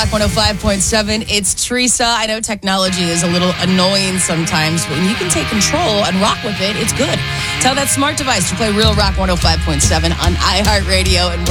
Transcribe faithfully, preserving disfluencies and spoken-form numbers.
one oh five point seven. It's Teresa. I know technology is a little annoying sometimes, but when you can take control and rock with it, it's good. Tell that smart device to play Real Rock one oh five point seven on iHeartRadio and